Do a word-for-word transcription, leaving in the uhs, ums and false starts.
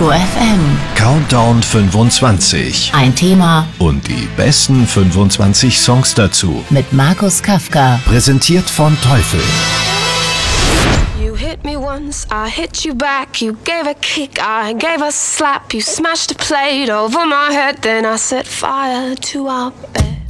Ego F M. Countdown fünfundzwanzig. Ein Thema Und die besten fünfundzwanzig Songs dazu. mit Markus Kafka. Präsentiert von Teufel. You hit me once, I hit you back. You gave a kick, I gave a slap. You smashed a plate over my head, then I set fire to our bed.